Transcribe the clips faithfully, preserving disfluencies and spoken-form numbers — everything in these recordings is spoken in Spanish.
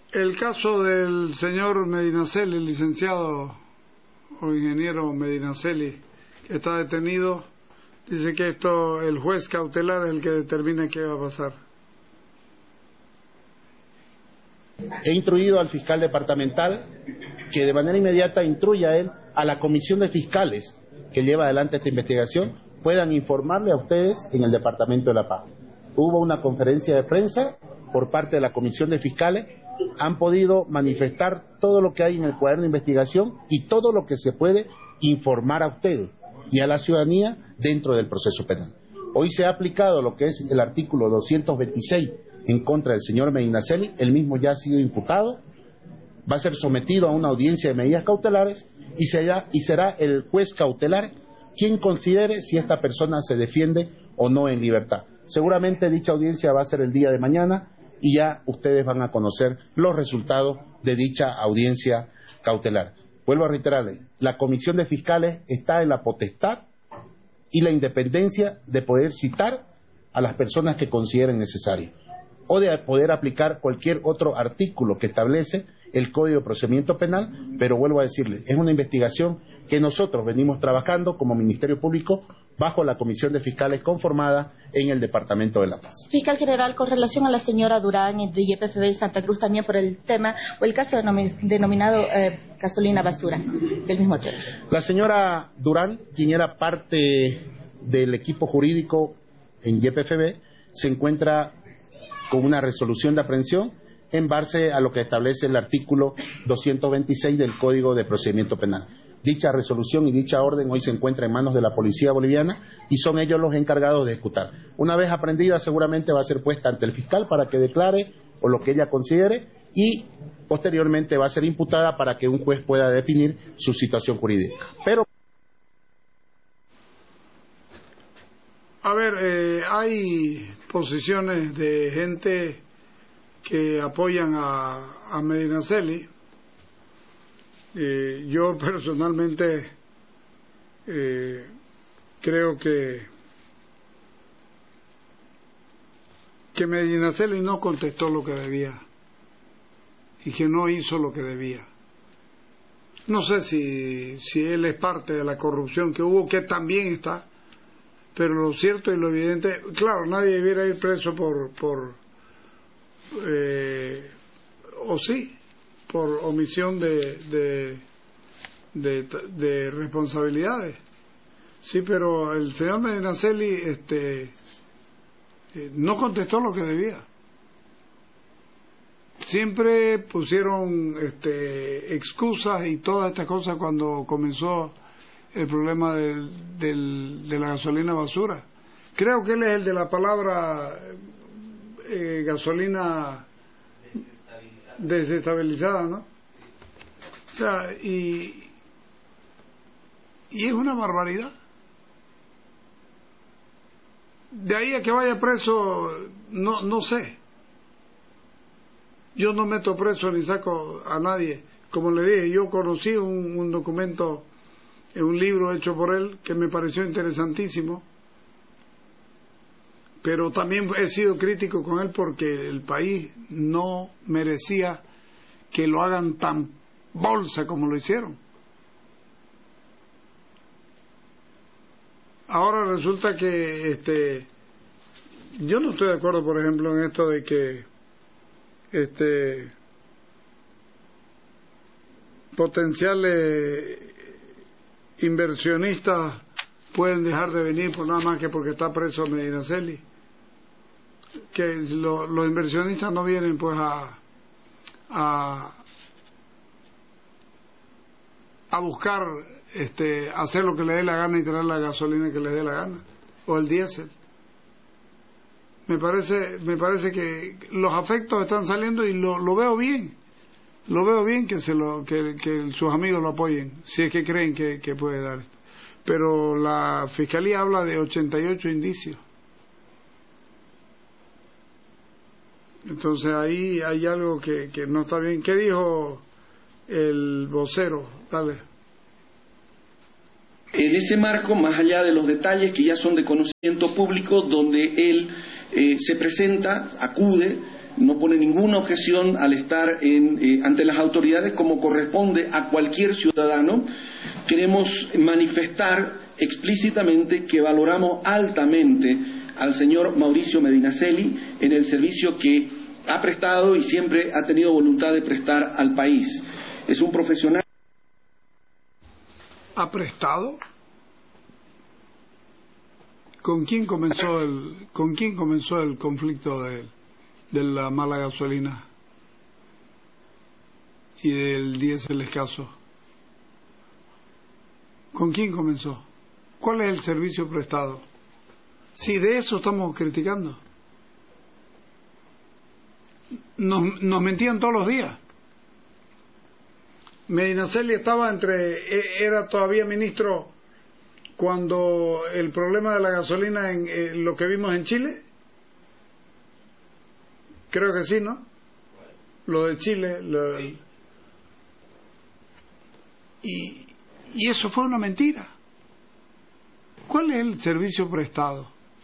El caso del señor Medinaceli, licenciado o ingeniero Medinaceli, que está detenido, dice que esto, el juez cautelar es el que determina qué va a pasar. He instruido al fiscal departamental que de manera inmediata instruya a él a la comisión de fiscales que lleva adelante esta investigación, puedan informarle a ustedes en el Departamento de La Paz. Hubo una conferencia de prensa por parte de la comisión de fiscales, han podido manifestar todo lo que hay en el cuaderno de investigación y todo lo que se puede informar a ustedes y a la ciudadanía dentro del proceso penal. Hoy se ha aplicado lo que es el artículo doscientos veintiséis en contra del señor Medinaceli, él mismo ya ha sido imputado, va a ser sometido a una audiencia de medidas cautelares y será, y será el juez cautelar quien considere si esta persona se defiende o no en libertad. Seguramente dicha audiencia va a ser el día de mañana y ya ustedes van a conocer los resultados de dicha audiencia cautelar. Vuelvo a reiterarles, la comisión de fiscales está en la potestad y la independencia de poder citar a las personas que consideren necesario o de poder aplicar cualquier otro artículo que establece el Código de Procedimiento Penal, pero vuelvo a decirle, es una investigación que nosotros venimos trabajando como Ministerio Público bajo la Comisión de Fiscales conformada en el Departamento de La Paz. Fiscal General, con relación a la señora Durán de Y P F B en Santa Cruz, también por el tema o el caso denominado eh, gasolina basura, del mismo tema. La señora Durán, quien era parte del equipo jurídico en Y P F B, se encuentra con una resolución de aprehensión en base a lo que establece el artículo doscientos veintiséis del Código de Procedimiento Penal. Dicha resolución y dicha orden hoy se encuentra en manos de la Policía Boliviana y son ellos los encargados de ejecutar. Una vez aprendida, seguramente va a ser puesta ante el fiscal para que declare o lo que ella considere y posteriormente va a ser imputada para que un juez pueda definir su situación jurídica. Pero A ver, eh, hay posiciones de gente que apoyan a, a Medinaceli. Eh, yo personalmente eh, creo que que Medinaceli no contestó lo que debía y que no hizo lo que debía. No sé si, si él es parte de la corrupción que hubo, que también está, pero lo cierto y lo evidente, claro, nadie debiera ir preso por, por eh, o sí, por omisión de, de, de, de responsabilidades. Sí, pero el señor Medinaceli este, eh, no contestó lo que debía. Siempre pusieron este, excusas y todas estas cosas cuando comenzó el problema de, de, de la gasolina basura. Creo que él es el de la palabra eh, gasolina desestabilizada, ¿no? O sea, y, y es una barbaridad. De ahí a que vaya preso, no, no sé. Yo no meto preso ni saco a nadie. Como le dije, yo conocí un, un documento, un libro hecho por él que me pareció interesantísimo, pero también he sido crítico con él porque el país no merecía que lo hagan tan bolsa como lo hicieron. Ahora resulta que este yo no estoy de acuerdo, por ejemplo, en esto de que este potenciales inversionistas pueden dejar de venir por nada más que porque está preso Medinaceli. Que lo, los inversionistas no vienen pues a a a buscar este hacer lo que les dé la gana y traer la gasolina que les dé la gana o el diésel. Me parece me parece que los afectos están saliendo y lo, lo veo bien. Lo veo bien que se lo que, que sus amigos lo apoyen, si es que creen que, que puede dar esto. Pero la Fiscalía habla de ochenta y ocho indicios. Entonces ahí hay algo que, que no está bien. ¿Qué dijo el vocero? Dale. En ese marco, más allá de los detalles que ya son de conocimiento público, donde él eh, se presenta, acude no pone ninguna objeción al estar en, eh, ante las autoridades como corresponde a cualquier ciudadano. Queremos manifestar explícitamente que valoramos altamente al señor Mauricio Medinaceli en el servicio que ha prestado y siempre ha tenido voluntad de prestar al país. Es un profesional. ¿Ha prestado? ¿Con quién comenzó el, con quién comenzó el conflicto de, de la mala gasolina y del diésel escaso? ¿Con quién comenzó? ¿Cuál es el servicio prestado? Si de eso estamos criticando. Nos, nos mentían todos los días. Medinaceli estaba entre, era todavía ministro cuando el problema de la gasolina en, en lo que vimos en Chile. Creo que sí, ¿no? Lo de Chile. Lo, sí. y, y eso fue una mentira. ¿Cuál es el servicio prestado?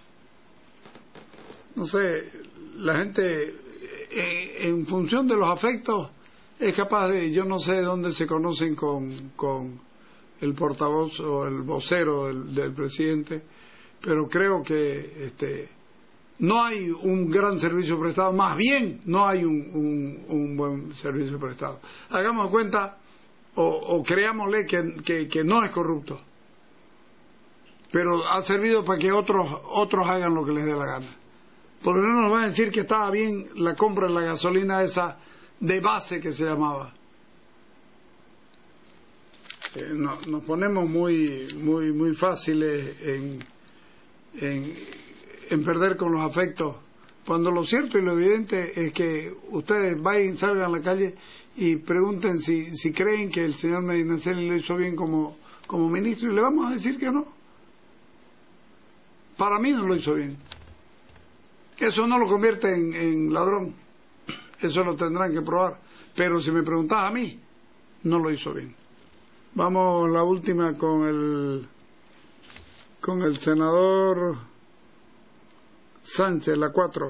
No sé, la gente en, en función de los afectos es capaz de, yo no sé de dónde se conocen con, con el portavoz o el vocero del, del presidente, pero creo que este, no hay un gran servicio prestado, más bien no hay un, un, un buen servicio prestado. Hagamos cuenta o, o creámosle que, que, que no es corrupto, pero ha servido para que otros otros hagan lo que les dé la gana. Porque no nos van a decir que estaba bien la compra de la gasolina esa de base que se llamaba. Eh, no, nos ponemos muy muy muy fáciles en, en, en perder con los afectos, cuando lo cierto y lo evidente es que ustedes vayan, salgan a la calle y pregunten si, si creen que el señor Medinaceli lo hizo bien como, como ministro, y le vamos a decir que no. Para mí no lo hizo bien. Eso no lo convierte en, en ladrón, eso lo tendrán que probar, pero si me preguntás a mí, no lo hizo bien. Vamos la última con el con el senador Sánchez, la cuatro.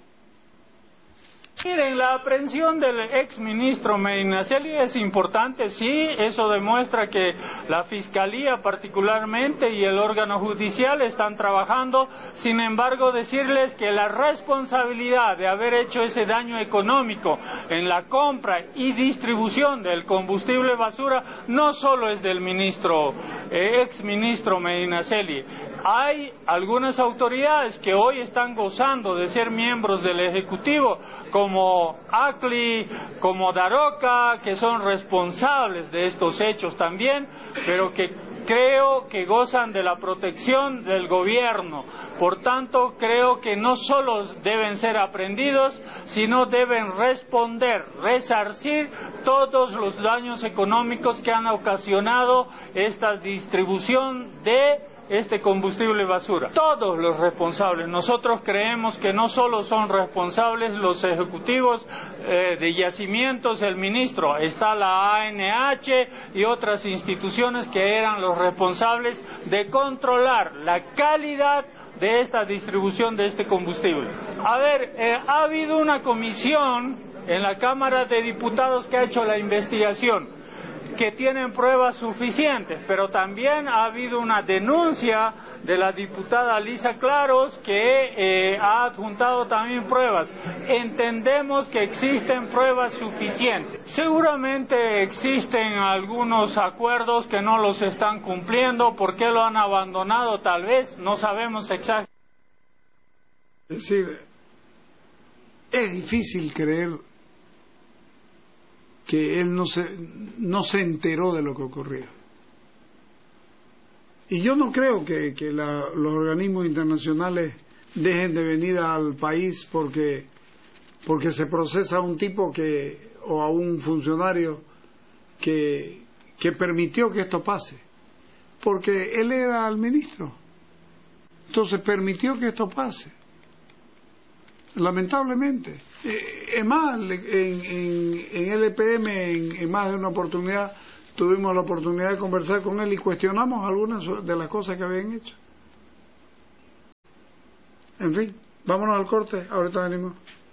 Miren, la aprehensión del ex ministro Medinaceli es importante, sí, eso demuestra que la Fiscalía particularmente y el órgano judicial están trabajando. Sin embargo, decirles que la responsabilidad de haber hecho ese daño económico en la compra y distribución del combustible basura no solo es del ministro, eh, ex ministro Medinaceli. Hay algunas autoridades que hoy están gozando de ser miembros del Ejecutivo, como Acli, como Daroca, que son responsables de estos hechos también, pero que creo que gozan de la protección del gobierno. Por tanto, creo que no solo deben ser aprendidos, sino deben responder, resarcir todos los daños económicos que han ocasionado esta distribución de este combustible basura. Todos los responsables. Nosotros creemos que no solo son responsables los ejecutivos eh, de yacimientos, el ministro, está la A N H y otras instituciones que eran los responsables de controlar la calidad de esta distribución de este combustible. A ver, eh, ha habido una comisión en la Cámara de Diputados que ha hecho la investigación, que tienen pruebas suficientes, pero también ha habido una denuncia de la diputada Lisa Claros que eh, ha adjuntado también pruebas. Entendemos que existen pruebas suficientes. Seguramente existen algunos acuerdos que no los están cumpliendo. ¿Por qué lo han abandonado? Tal vez, no sabemos exactamente. Es decir, es difícil creer que él no se, no se enteró de lo que ocurría. Y yo no creo que, que la, los organismos internacionales dejen de venir al país porque, porque se procesa a un tipo que, o a un funcionario que, que permitió que esto pase. Porque él era el ministro. Entonces permitió que esto pase. Lamentablemente. Es más, en, en, en L P M, en, en más de una oportunidad, tuvimos la oportunidad de conversar con él y cuestionamos algunas de las cosas que habían hecho. En fin, vámonos al corte, ahorita venimos.